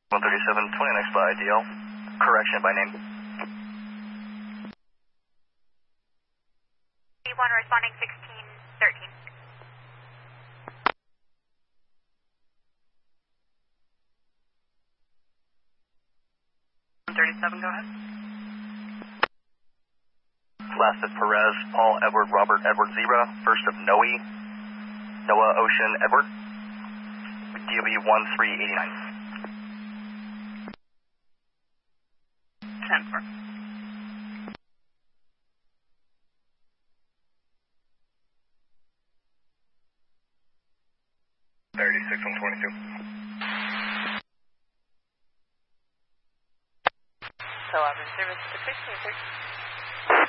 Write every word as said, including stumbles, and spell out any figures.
one thirty-seven twenty next by I D L. Correction by name. D one responding sixteen thirteen. one thirty-seven, go ahead. Last of Perez, Paul, Edward, Robert, Edward, Zebra. First of Noe, Noah, Ocean, Edward. D O B one three eight nine. ten four. thirty-six one twenty-two. So, I'm in service to fifteen thirteen.